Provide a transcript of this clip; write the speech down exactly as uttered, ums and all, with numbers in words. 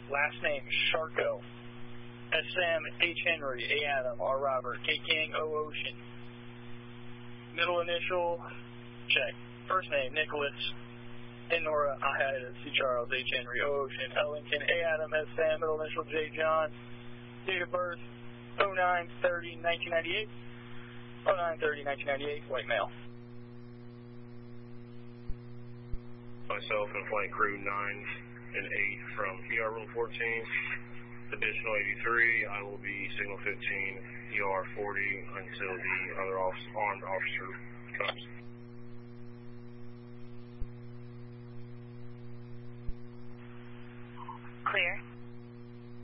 last name Sharko. S M, H Henry, A Adam, R Robert, K King, O Ocean. Middle initial, check. First name, Nicholas. N Nora, I had it, C Charles, H Henry, O Ocean, L Lincoln, A Adam, S Sam, middle initial, J John. Date of birth, oh nine thirty nineteen ninety-eight. oh nine thirty nineteen ninety-eight, white male. Myself and flight crew nine and eight from E R room fourteen. Additional eighty-three, I will be signal fifteen, E R forty until the other officer, armed officer comes. Clear.